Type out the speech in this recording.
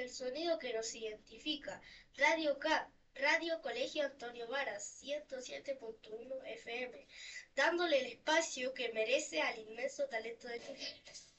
el sonido que nos identifica. Radio CAP, Radio Colegio Antonio Varas, 107.1 FM, dándole el espacio que merece al inmenso talento de Chile.